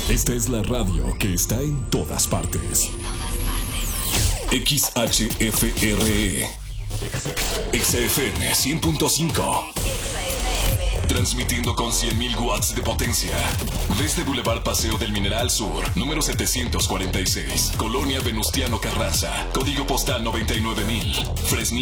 Esta es la radio que está en todas partes. XHFRE XFM 100.5. Transmitiendo con 100.000 watts de potencia. Desde Boulevard Paseo del Mineral Sur, número 746, Colonia Venustiano Carranza, código postal 99,000, Fresnillo.